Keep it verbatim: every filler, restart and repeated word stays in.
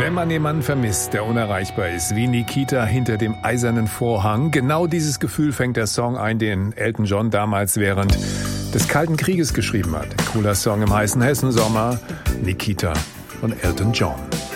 Wenn man jemanden vermisst, der unerreichbar ist, wie Nikita hinter dem eisernen Vorhang, genau dieses Gefühl fängt der Song ein, den Elton John damals während des Kalten Krieges geschrieben hat. Ein cooler Song im heißen Hessensommer, Nikita von Elton John.